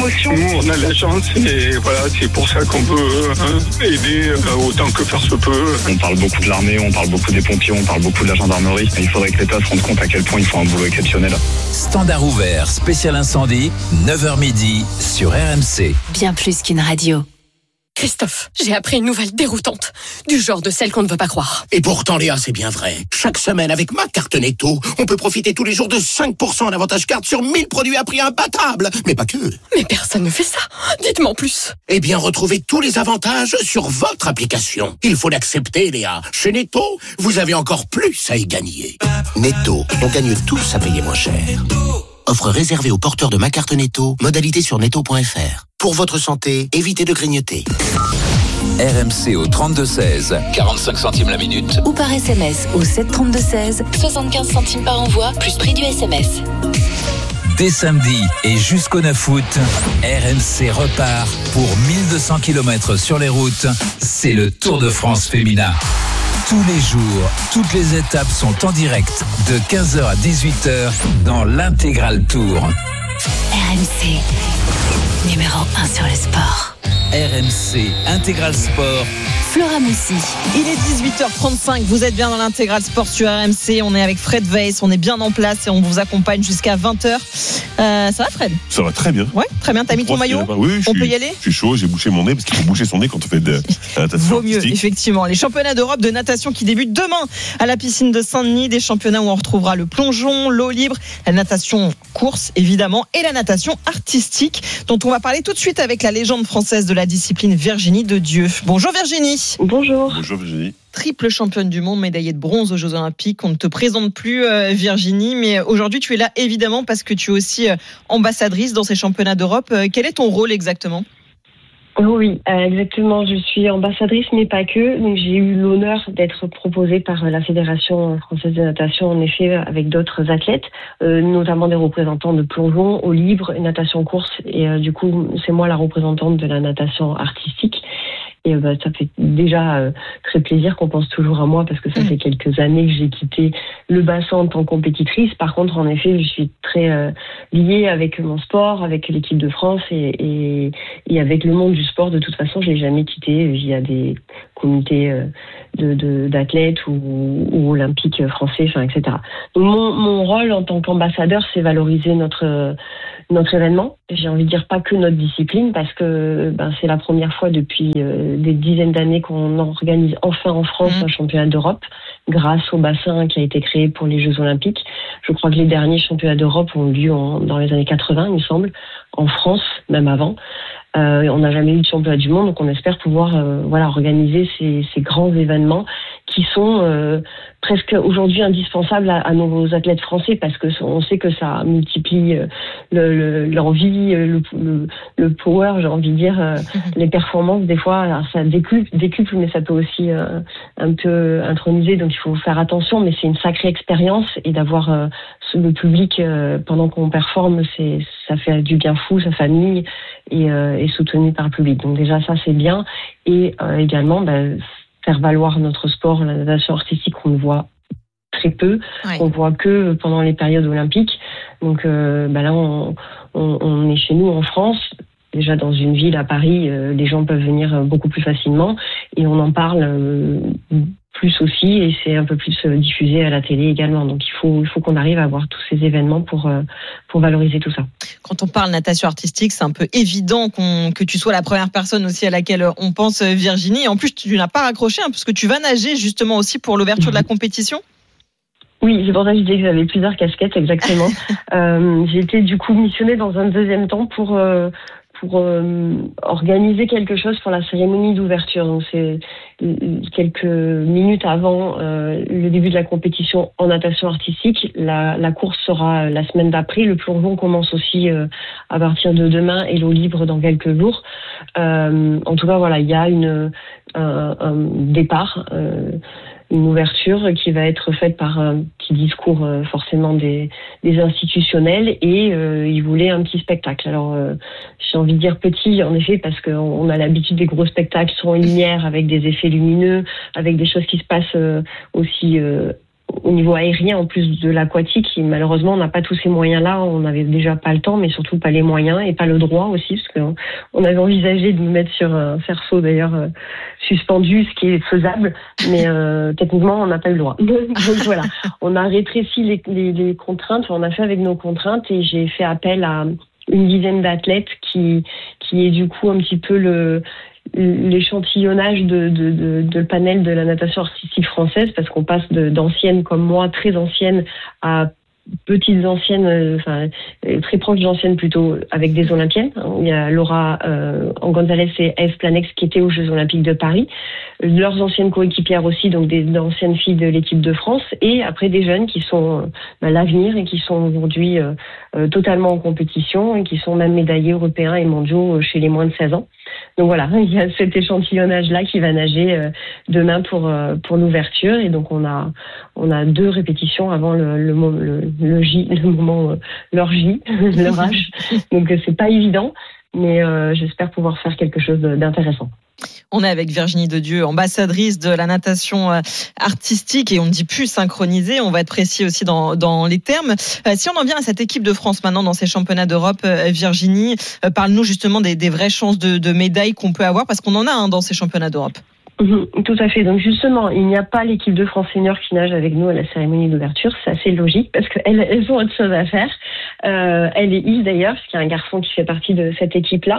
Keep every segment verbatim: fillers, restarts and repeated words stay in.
d'émotion. Nous, on a de la chance et voilà, c'est pour ça qu'on peut euh, aider euh, autant que faire se peut. On parle beaucoup de l'armée, on parle beaucoup des pompiers, on parle beaucoup de la gendarmerie. Il faudrait que l'État se rende compte à quel point ils font un boulot exceptionnel. Standard ouvert, spécial incendie, neuf heures midi sur R M C. Bien plus qu'une radio. Christophe, j'ai appris une nouvelle déroutante, du genre de celle qu'on ne veut pas croire. Et pourtant, Léa, c'est bien vrai. Chaque semaine, avec ma carte Netto, on peut profiter tous les jours de cinq pour cent d'avantage carte sur mille produits à prix imbattable. Mais pas que. Mais personne ne fait ça. Dites-moi en plus. Eh bien, retrouvez tous les avantages sur votre application. Il faut l'accepter, Léa. Chez Netto, vous avez encore plus à y gagner. Netto, on gagne tous à payer moins cher. Offre réservée aux porteurs de ma carte Netto. Modalité sur netto point f r. Pour votre santé, évitez de grignoter. R M C au trente-deux seize, quarante-cinq centimes la minute. Ou par S M S au sept trente-deux seize, soixante-quinze centimes par envoi, plus prix du S M S. Dès samedi et jusqu'au neuf août, R M C repart pour mille deux cents kilomètres sur les routes. C'est le Tour de France féminin. Tous les jours, toutes les étapes sont en direct de quinze heures à dix-huit heures dans l'Intégral Tour. R M C, numéro un sur le sport. R M C Intégral Sport. Flora Moussi. Il est dix-huit heures trente-cinq, vous êtes bien dans l'Intégral Sport sur R M C, on est avec Fred Weiss, on est bien en place et on vous accompagne jusqu'à vingt heures. Euh, ça va Fred ? Ça va très bien. Ouais, très bien, t'as mis ton maillot ? Oui, on suis, peut y aller ? Je suis chaud, j'ai bouché mon nez parce qu'il faut boucher son nez quand on fait de la natation. Vaut mieux, effectivement. Les championnats d'Europe de natation qui débutent demain à la piscine de Saint-Denis, des championnats où on retrouvera le plongeon, l'eau libre, la natation course évidemment et la natation artistique dont on va parler tout de suite avec la légende française de la discipline Virginie de Dieu. Bonjour Virginie. Bonjour. Bonjour Virginie. Triple championne du monde, médaillée de bronze aux Jeux Olympiques. On ne te présente plus euh, Virginie, mais aujourd'hui tu es là évidemment parce que tu es aussi euh, ambassadrice dans ces championnats d'Europe. Euh, quel est ton rôle exactement ? Oui, euh, exactement. Je suis ambassadrice, mais pas que. Donc, j'ai eu l'honneur d'être proposée par la Fédération française de natation, en effet, avec d'autres athlètes, euh, notamment des représentants de plongeon, eau libre, natation course. Et euh, du coup, c'est moi la représentante de la natation artistique. Et bah, ça fait déjà euh, très plaisir qu'on pense toujours à moi parce que ça mmh. fait quelques années que j'ai quitté le bassin en tant que compétitrice. Par contre, en effet, je suis très euh, liée avec mon sport, avec l'équipe de France et, et, et avec le monde du sport. De toute façon, je l'ai jamais quitté. Il y a des comités euh, de, de, d'athlètes ou, ou olympiques français, enfin, et cetera. Donc, mon, mon rôle en tant qu'ambassadeur, c'est valoriser notre notre événement. J'ai envie de dire pas que notre discipline parce que ben, c'est la première fois depuis euh, des dizaines d'années qu'on organise enfin en France mmh. un championnat d'Europe grâce au bassin qui a été créé pour les Jeux Olympiques. Je crois que les derniers championnats d'Europe ont eu lieu en, dans les années quatre-vingts, il me semble, en France, même avant. Euh, on n'a jamais eu de championnat du monde, donc on espère pouvoir euh, voilà, organiser ces, ces grands événements qui sont euh, presque aujourd'hui indispensables à, à nos athlètes français parce que on sait que ça multiplie euh, le, le, l'envie, le, le, le power, j'ai envie de dire, euh, les performances. Des fois, alors ça décuple, décuple, mais ça peut aussi euh, un peu introniser. Donc il faut faire attention, mais c'est une sacrée expérience et d'avoir euh, le public euh, pendant qu'on performe, c'est ça fait du bien fou, sa famille et, euh, est soutenue par le public. Donc déjà ça c'est bien et euh, également ben, faire valoir notre sport, la natation artistique, on le voit très peu, ouais. on voit que pendant les périodes olympiques. Donc euh, ben là on, on, on est chez nous en France. Déjà dans une ville à Paris, euh, les gens peuvent venir beaucoup plus facilement et on en parle euh, plus aussi et c'est un peu plus euh, diffusé à la télé également. Donc il faut il faut qu'on arrive à avoir tous ces événements pour euh, pour valoriser tout ça. Quand on parle natation artistique, c'est un peu évident qu'on, que tu sois la première personne aussi à laquelle on pense, Virginie. Et en plus, tu n'as pas raccroché hein, parce que tu vas nager justement aussi pour l'ouverture de la compétition. Oui, c'est pour ça que je disais que j'avais plusieurs casquettes, exactement. euh, j'ai été du coup missionnée dans un deuxième temps pour euh, pour euh, organiser quelque chose pour la cérémonie d'ouverture. Donc c'est quelques minutes avant euh, le début de la compétition en natation artistique. La, la course sera la semaine d'après. Le plongeon commence aussi euh, à partir de demain et l'eau libre dans quelques jours. Euh, en tout cas, voilà, il y a une un, un départ. Euh, une ouverture qui va être faite par un petit discours euh, forcément des, des institutionnels et euh, ils voulaient un petit spectacle. Alors euh, j'ai envie de dire petit en effet parce qu'on on a l'habitude des gros spectacles son et lumière avec des effets lumineux, avec des choses qui se passent euh, aussi euh, au niveau aérien en plus de l'aquatique. Et malheureusement, on n'a pas tous ces moyens-là. On n'avait déjà pas le temps, mais surtout pas les moyens et pas le droit aussi, parce qu'on on avait envisagé de nous mettre sur un cerceau d'ailleurs euh, suspendu, ce qui est faisable, mais euh, techniquement, on n'a pas eu le droit. Donc voilà, on a rétréci les, les, les contraintes, on a fait avec nos contraintes et j'ai fait appel à une dizaine d'athlètes qui, qui est du coup un petit peu le l'échantillonnage de, de, de, de le panel de la natation artistique française, parce qu'on passe de, d'anciennes comme moi, très anciennes, à petites anciennes, euh, enfin très proches d'anciennes plutôt, avec des olympiennes. Il y a Laura euh, Gonzalez et Eve Planex qui étaient aux Jeux Olympiques de Paris, leurs anciennes coéquipières aussi, donc des anciennes filles de l'équipe de France, et après des jeunes qui sont euh, bah, l'avenir et qui sont aujourd'hui euh, euh, totalement en compétition et qui sont même médaillés européens et mondiaux chez les moins de seize ans. Donc voilà, il y a cet échantillonnage-là qui va nager euh, demain pour euh, pour l'ouverture, et donc on a on a deux répétitions avant le le, le, le J, le moment euh, leur J, leur H. Donc euh, c'est pas évident, mais euh, j'espère pouvoir faire quelque chose d'intéressant. On est avec Virginie Dedieu, ambassadrice de la natation artistique, et on ne dit plus synchronisée, on va être précis aussi dans, dans les termes. Euh, si on en vient à cette équipe de France maintenant dans ces championnats d'Europe, euh, Virginie, euh, parle-nous justement des, des vraies chances de, de médailles qu'on peut avoir, parce qu'on en a hein, dans ces championnats d'Europe. Mmh, tout à fait. Donc justement, il n'y a pas l'équipe de France senior qui nage avec nous à la cérémonie d'ouverture. C'est assez logique parce qu'elles elles ont autre chose à faire. Euh, elle et Yves d'ailleurs, parce qu'il y a un garçon qui fait partie de cette équipe-là.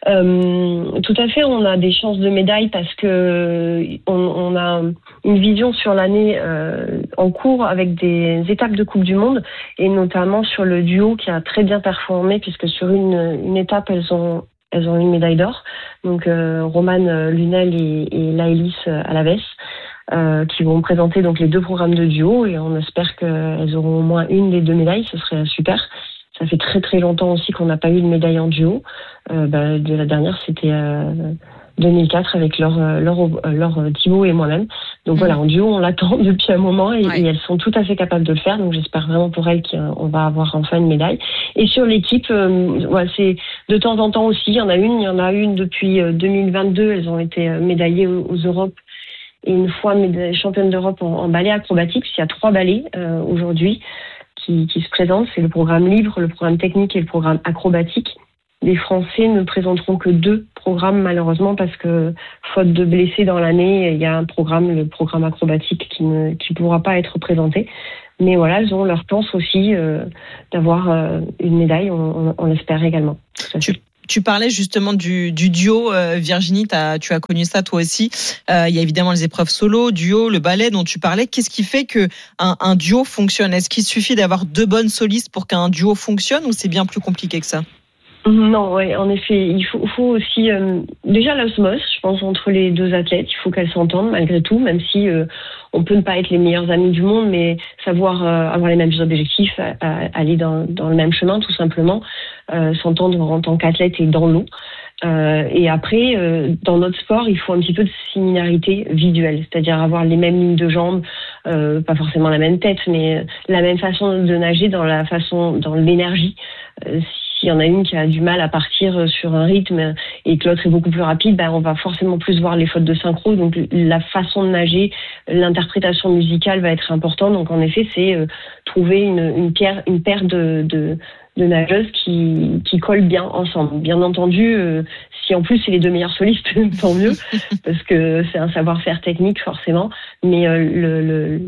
Euh, tout à fait, on a des chances de médaille parce que on, on a une vision sur l'année euh, en cours avec des étapes de Coupe du Monde, et notamment sur le duo qui a très bien performé, puisque sur une, une étape, elles ont Elles ont une médaille d'or, donc euh, Romane Lunel et, et Laëlys Alaves, euh, qui vont présenter donc les deux programmes de duo, et on espère qu'elles auront au moins une des deux médailles, ce serait super. Ça fait très très longtemps aussi qu'on n'a pas eu de médaille en duo. Euh, bah, de la dernière, c'était euh, deux mille quatre avec leur leur leur Thibaut et moi-même. Donc mmh. voilà, en duo, on l'attend depuis un moment, et, ouais. et elles sont tout à fait capables de le faire. Donc j'espère vraiment pour elles qu'on va avoir enfin une médaille. Et sur l'équipe, euh, ouais, c'est de temps en temps aussi. Il y en a une, il y en a une depuis deux mille vingt-deux. Elles ont été médaillées aux, aux Europes, et une fois championne d'Europe en, en ballet acrobatique. Il y a trois ballets euh, aujourd'hui qui, qui se présentent. C'est le programme libre, le programme technique et le programme acrobatique. Les Français ne présenteront que deux programmes malheureusement, parce que faute de blessés dans l'année, il y a un programme, le programme acrobatique, qui ne qui pourra pas être présenté. Mais voilà, elles ont leur chance aussi euh, d'avoir euh, une médaille, on, on, on l'espère également. Tu, tu parlais justement du, du duo, euh, Virginie, t'as, tu as connu ça toi aussi. Euh, il y a évidemment les épreuves solo, duo, le ballet dont tu parlais. Qu'est-ce qui fait que un, un duo fonctionne ? Est-ce qu'il suffit d'avoir deux bonnes solistes pour qu'un duo fonctionne, ou c'est bien plus compliqué que ça ? Non, ouais, en effet, il faut, faut aussi euh, déjà l'osmose, je pense, entre les deux athlètes. Il faut qu'elles s'entendent malgré tout, même si euh, on peut ne pas être les meilleurs amis du monde, mais savoir euh, avoir les mêmes objectifs, à, à, aller dans, dans le même chemin, tout simplement, euh, s'entendre en tant qu'athlète et dans l'eau. Euh, et après, euh, dans notre sport, il faut un petit peu de similarité visuelle, c'est-à-dire avoir les mêmes lignes de jambes, euh, pas forcément la même tête, mais la même façon de nager, dans la façon, dans l'énergie. Euh, S'il y en a une qui a du mal à partir sur un rythme et que l'autre est beaucoup plus rapide, ben on va forcément plus voir les fautes de synchro. Donc la façon de nager, l'interprétation musicale va être importante. Donc en effet, c'est euh, trouver une, une, paire, une paire de, de, de nageuses qui, qui collent bien ensemble. Bien entendu, euh, si en plus c'est les deux meilleurs solistes, tant mieux, parce que c'est un savoir-faire technique forcément. Mais euh, le,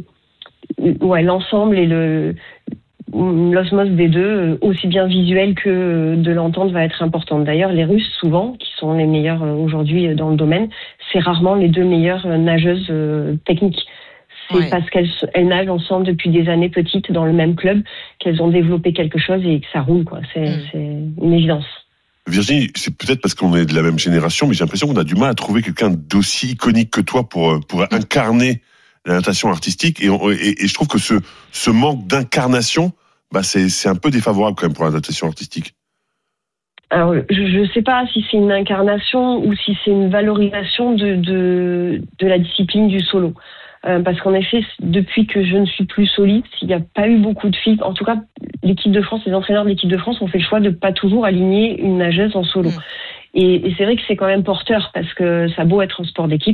le, ouais, l'ensemble et le l'osmose des deux, aussi bien visuelle que de l'entente, va être importante. D'ailleurs, les Russes, souvent, qui sont les meilleurs aujourd'hui dans le domaine, c'est rarement les deux meilleures nageuses techniques. C'est ouais. parce qu'elles elles nagent ensemble depuis des années petites dans le même club qu'elles ont développé quelque chose et que ça roule, quoi. C'est, mmh. c'est une évidence. Virginie, c'est peut-être parce qu'on est de la même génération, mais j'ai l'impression qu'on a du mal à trouver quelqu'un d'aussi iconique que toi pour, pour mmh. incarner la natation artistique. Et, on, et, et je trouve que ce, ce manque d'incarnation, bah c'est, c'est un peu défavorable quand même pour la natation artistique. Alors, je ne sais pas si c'est une incarnation ou si c'est une valorisation de, de, de la discipline du solo. Euh, parce qu'en effet, depuis que je ne suis plus soliste, il n'y a pas eu beaucoup de filles. En tout cas, l'équipe de France, les entraîneurs de l'équipe de France ont fait le choix de ne pas toujours aligner une nageuse en solo. Mmh. Et, et c'est vrai que c'est quand même porteur, parce que ça a beau être un sport d'équipe,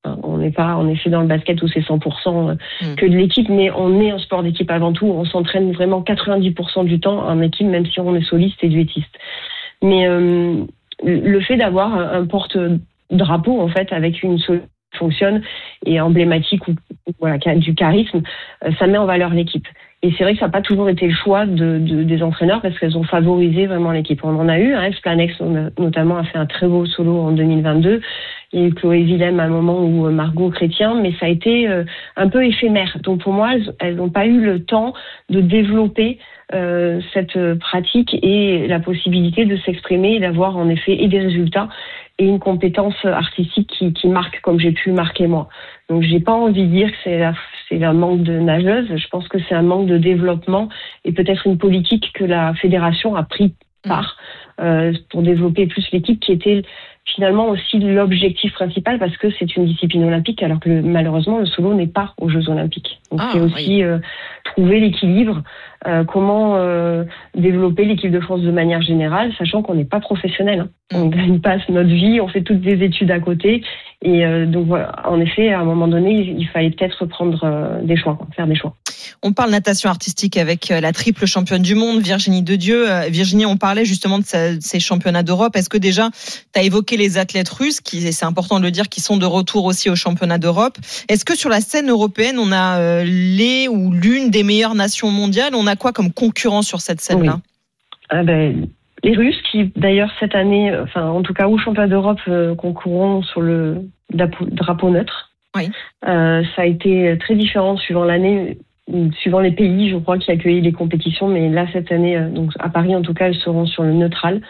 On n'est pas en effet dans le basket où c'est cent pour cent que de l'équipe, mais on est un sport d'équipe avant tout. On s'entraîne vraiment quatre-vingt-dix pour cent du temps en équipe, même si on est soliste et duettiste. Mais euh, le fait d'avoir un porte-drapeau en fait avec une solution qui fonctionne et emblématique ou voilà qui a du charisme, ça met en valeur l'équipe. Et c'est vrai que ça n'a pas toujours été le choix de, de, des entraîneurs parce qu'elles ont favorisé vraiment l'équipe. On en a eu, hein, Splanex notamment a fait un très beau solo en deux mille vingt-deux. Il y a eu Chloé Willem à un moment où Margot Chrétien, mais ça a été euh, un peu éphémère. Donc pour moi, elles n'ont pas eu le temps de développer euh, cette pratique et la possibilité de s'exprimer et d'avoir en effet et des résultats et une compétence artistique qui, qui marque comme j'ai pu marquer moi. Donc j'ai pas envie de dire que c'est, la, c'est un manque de nageuses, je pense que c'est un manque de développement et peut-être une politique que la fédération a pris part euh, pour développer plus l'équipe qui était finalement aussi l'objectif principal parce que c'est une discipline olympique alors que malheureusement le solo n'est pas aux Jeux olympiques. Donc ah, c'est aussi oui. euh, trouver l'équilibre, euh, comment euh, développer l'équipe de France de manière générale, sachant qu'on n'est pas professionnel. Hein. On gagne pas notre vie, on fait toutes des études à côté et euh, donc voilà, en effet à un moment donné il, il fallait peut-être prendre euh, des choix, quoi, faire des choix. On parle natation artistique avec la triple championne du monde, Virginie Dedieu. Virginie, on parlait justement de ces championnats d'Europe. Est-ce que déjà, tu as évoqué les athlètes russes, qui, c'est important de le dire, qui sont de retour aussi aux championnats d'Europe. Est-ce que sur la scène européenne, on a les ou l'une des meilleures nations mondiales ? On a quoi comme concurrent sur cette scène-là ? Oui. ah ben, Les Russes, qui d'ailleurs cette année, enfin en tout cas aux championnats d'Europe, euh, concourront sur le drapeau neutre. Oui. Euh, ça a été très différent suivant l'année. Suivant les pays, je crois, qui accueillent les compétitions, mais là cette année, donc à Paris en tout cas, elles seront sur le neutral.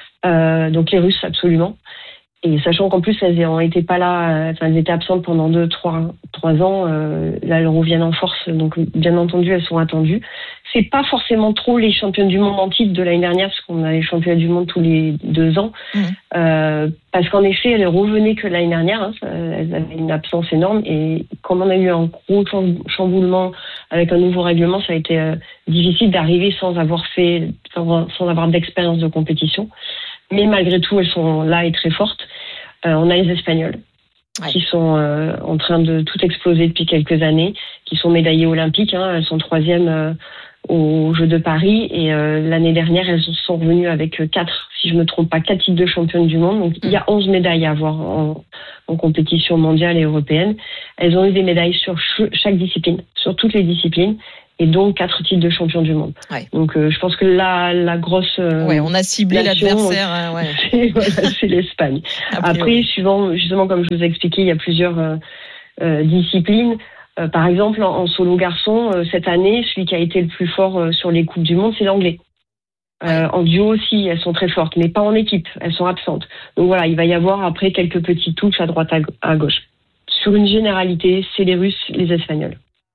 Euh, donc les Russes absolument. Et sachant qu'en plus elles n'étaient pas là, enfin elles étaient absentes pendant deux, trois, trois ans. Euh, là elles reviennent en force, donc bien entendu elles sont attendues. C'est pas forcément trop les championnes du monde en titre de l'année dernière, parce qu'on a les championnats du monde tous les deux ans. Mmh. Euh, parce qu'en effet, elles revenaient que l'année dernière. Hein, elles avaient une absence énorme. Et comme on a eu un gros chamboulement avec un nouveau règlement, ça a été euh, difficile d'arriver sans avoir fait, sans, sans avoir d'expérience de compétition. Mais malgré tout, elles sont là et très fortes. Euh, on a les Espagnols. Ouais. Qui sont euh, en train de tout exploser depuis quelques années, qui sont médaillées olympiques. Hein, elles sont troisième euh, aux Jeux de Paris et euh, l'année dernière elles sont revenues avec quatre, si je me trompe pas, quatre titres de championne du monde. Donc mmh. il y a onze médailles à avoir en, en compétition mondiale et européenne. Elles ont eu des médailles sur ch- chaque discipline, sur toutes les disciplines. Et donc quatre titres de champion du monde. Ouais. Donc euh, je pense que la, la grosse euh, ouais, on a ciblé nation, l'adversaire. Euh, ouais. c'est, voilà, c'est l'Espagne. Après, suivant justement comme je vous ai expliqué, il y a plusieurs euh, euh, disciplines. Euh, par exemple, en, en solo garçon, euh, cette année, celui qui a été le plus fort euh, sur les coupes du monde, c'est l'anglais. Euh, en duo aussi, elles sont très fortes, mais pas en équipe. Elles sont absentes. Donc voilà, il va y avoir après quelques petites touches à droite à, à gauche. Sur une généralité, c'est les Russes, les Espagnols.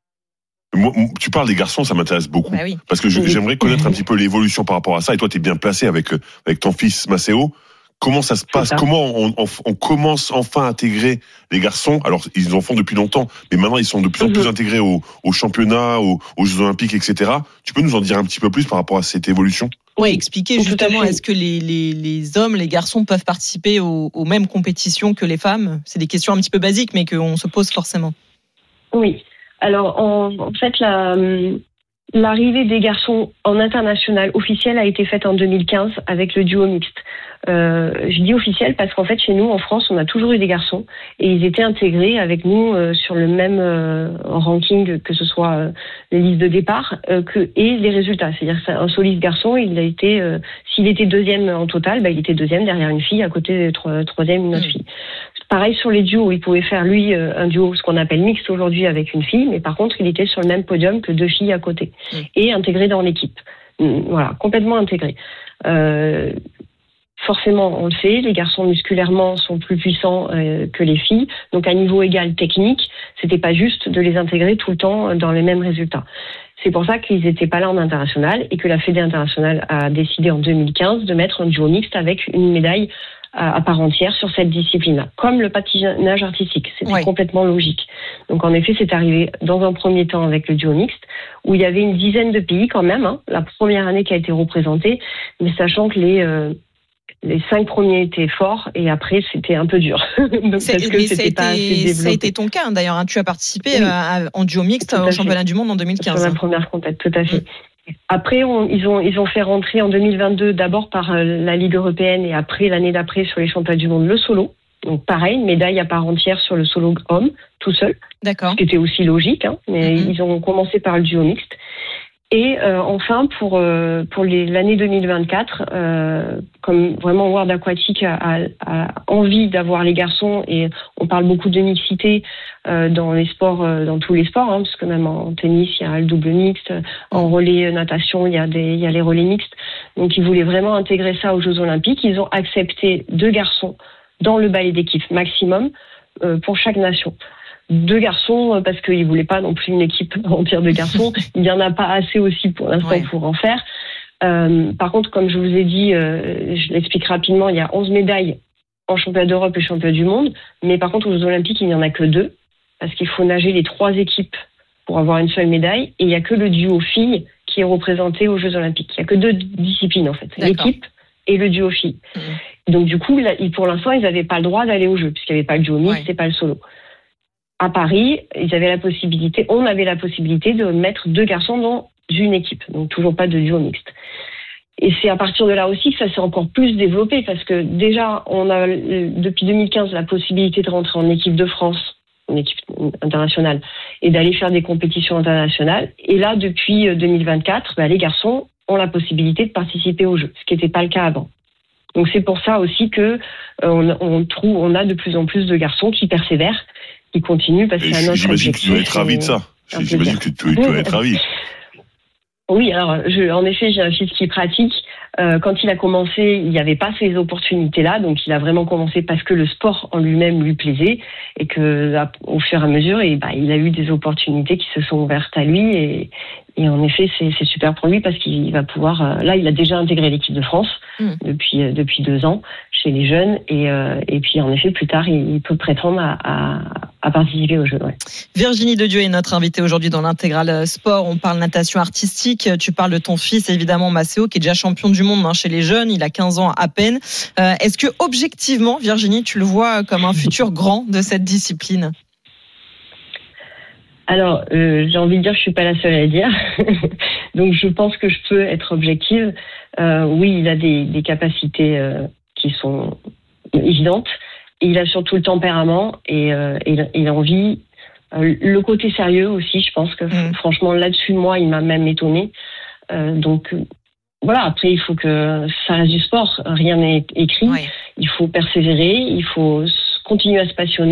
Moi, tu parles des garçons, ça m'intéresse beaucoup. Bah oui. Parce que je, j'aimerais connaître un petit peu l'évolution par rapport à ça. Et toi, tu es bien placé avec, avec ton fils Maceo. Comment ça se passe? Comment on, on, on commence enfin à intégrer les garçons? Alors, ils en font depuis longtemps, mais maintenant, ils sont de plus en plus intégrés au, au championnat, aux, aux Jeux Olympiques, et cetera. Tu peux nous en dire un petit peu plus par rapport à cette évolution? Oui, expliquer justement, est-ce que les, les, les hommes, les garçons peuvent participer aux, aux mêmes compétitions que les femmes? C'est des questions un petit peu basiques, mais qu'on se pose forcément. Oui. Alors, en, en fait, la, l'arrivée des garçons en international officiel a été faite en deux mille quinze avec le duo mixte. Euh, je dis officiel parce qu'en fait, chez nous, en France, on a toujours eu des garçons et ils étaient intégrés avec nous euh, sur le même euh, ranking, que ce soit euh, les listes de départ euh, que, et les résultats. C'est-à-dire qu'un soliste garçon, il a été, euh, s'il était deuxième en total, bah, il était deuxième derrière une fille, à côté de tro- troisième une autre fille. Pareil sur les duos, il pouvait faire lui un duo, ce qu'on appelle mixte aujourd'hui avec une fille, mais par contre il était sur le même podium que deux filles à côté mmh. et intégré dans l'équipe. Voilà, complètement intégré. Euh, forcément, on le sait, les garçons musculairement sont plus puissants euh, que les filles, donc à niveau égal technique, c'était pas juste de les intégrer tout le temps dans les mêmes résultats. C'est pour ça qu'ils n'étaient pas là en international et que la Fédé internationale a décidé en deux mille quinze de mettre un duo mixte avec une médaille à part entière sur cette discipline-là, comme le patinage artistique. C'était ouais. complètement logique. Donc en effet, c'est arrivé dans un premier temps avec le duo mixte, où il y avait une dizaine de pays quand même, hein, la première année qui a été représentée, mais sachant que les, euh, les cinq premiers étaient forts et après c'était un peu dur. Donc, c'est, parce que mais c'était ça, pas a été, assez ça a été ton cas hein, d'ailleurs. Hein, tu as participé oui. à, en duo mixte au championnat du monde en deux mille quinze. Sur la première compète, tout à fait. Mmh. Après, on, ils ont ils ont fait rentrer en deux mille vingt-deux d'abord par la Ligue européenne et après l'année d'après sur les championnats du monde le solo. Donc pareil, une médaille à part entière sur le solo homme, tout seul. D'accord. Ce qui était aussi logique, hein, mais mmh. ils ont commencé par le duo mixte. Et euh, enfin, pour euh, pour les, l'année deux mille vingt-quatre, euh, comme vraiment World Aquatic a, a, a envie d'avoir les garçons, et on parle beaucoup de mixité euh, dans les sports, euh, dans tous les sports, hein, parce que même en tennis, il y a le double mixte, en relais natation, il y a des, il y a les relais mixtes. Donc, ils voulaient vraiment intégrer ça aux Jeux Olympiques. Ils ont accepté deux garçons dans le ballet d'équipe maximum euh, pour chaque nation. Deux garçons, parce qu'ils ne voulaient pas non plus une équipe entière de garçons. Il n'y en a pas assez aussi pour l'instant ouais. pour en faire. Euh, par contre, comme je vous ai dit, euh, je l'explique rapidement, il y a onze médailles en championnat d'Europe et championnat du monde. Mais par contre, aux Jeux Olympiques, il n'y en a que deux. Parce qu'il faut nager les trois équipes pour avoir une seule médaille. Et il n'y a que le duo filles qui est représenté aux Jeux Olympiques. Il n'y a que deux disciplines, en fait. D'accord. L'équipe et le duo filles. Mmh. Donc, du coup, là, pour l'instant, ils n'avaient pas le droit d'aller aux Jeux, puisqu'il n'y avait pas le duo mixte ouais. et pas le solo. À Paris, ils avaient la possibilité, on avait la possibilité de mettre deux garçons dans une équipe, donc toujours pas de duo mixte. Et c'est à partir de là aussi que ça s'est encore plus développé, parce que déjà, on a depuis deux mille quinze la possibilité de rentrer en équipe de France, en équipe internationale, et d'aller faire des compétitions internationales. Et là, depuis deux mille vingt-quatre, bah, les garçons ont la possibilité de participer aux Jeux, ce qui n'était pas le cas avant. Donc c'est pour ça aussi que euh, on, on trouve, on a de plus en plus de garçons qui persévèrent, qui continue parce que c'est un autre j'imagine que tu dois être ravi de ça. J'imagine que tu dois être ravi. Oui, alors je, en effet, j'ai un fils qui pratique. Euh, quand il a commencé, il n'y avait pas ces opportunités-là, donc il a vraiment commencé parce que le sport en lui-même lui plaisait et que au fur et à mesure, et bah, il a eu des opportunités qui se sont ouvertes à lui et, et en effet, c'est, c'est super pour lui parce qu'il va pouvoir. Euh, là, il a déjà intégré l'équipe de France mmh. depuis euh, depuis deux ans chez les jeunes et euh, et puis en effet, plus tard, il, il peut prétendre à, à à participer au jeu. Ouais. Virginie Dedieu est notre invitée aujourd'hui dans l'Intégral Sport. On parle natation artistique. Tu parles de ton fils, évidemment, Maceo, qui est déjà champion du monde hein, chez les jeunes. Il a quinze ans à peine. Euh, est-ce que, objectivement, Virginie, tu le vois comme un futur grand de cette discipline ? Alors, euh, j'ai envie de dire que je suis pas la seule à le dire. Donc, je pense que je peux être objective. Euh, oui, il a des, des capacités euh, qui sont évidentes. Il a surtout le tempérament et, euh, et, et l'envie. Euh, le côté sérieux aussi, je pense que mmh. franchement, là-dessus, moi, il m'a même étonnée. Euh, donc, euh, voilà, après, il faut que ça reste du sport. Rien n'est écrit. Ouais. Il faut persévérer, il faut continuer à se passionner.